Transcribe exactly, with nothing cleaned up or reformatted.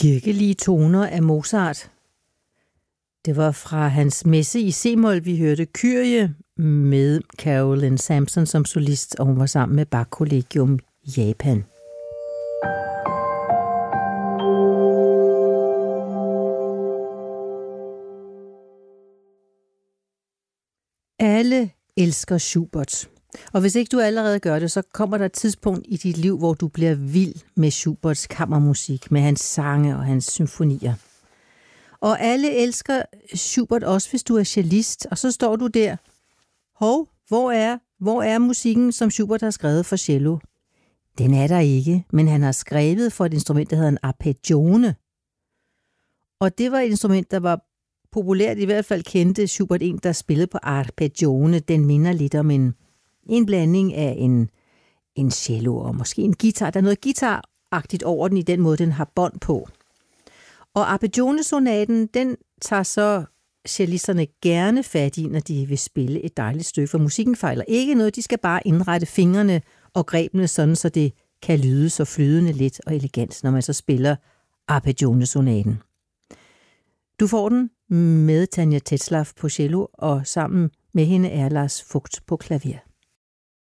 kirkelige toner af Mozart. Det var fra hans messe i C-mol, vi hørte Kyrie med Carolyn Sampson som solist, og hun var sammen med Bach Collegium i Japan. Alle elsker Schubert. Og hvis ikke du allerede gør det, så kommer der et tidspunkt i dit liv, hvor du bliver vild med Schuberts kammermusik, med hans sange og hans symfonier. Og alle elsker Schubert også, hvis du er cellist, og så står du der. Hov, hvor er, hvor er musikken, som Schubert har skrevet for cello? Den er der ikke, men han har skrevet for et instrument, der hedder en arpeggione. Og det var et instrument, der var populært, i hvert fald kendte Schubert en, der spillede på arpeggione. Den minder lidt om en, en blanding af en, en cello og måske en guitar. Der er noget guitaragtigt over den i den måde, den har bånd på. Og arpeggione-sonaten, den tager så cellisterne gerne fat i, når de vil spille et dejligt stykke, for musikken fejler ikke noget. De skal bare indrette fingrene og grebene, sådan så det kan lyde så flydende let og elegant, når man så spiller arpeggione-sonaten. Du får den med Tanja Tetzlaff på cello, og sammen med hende er Lars Vogt på klaver.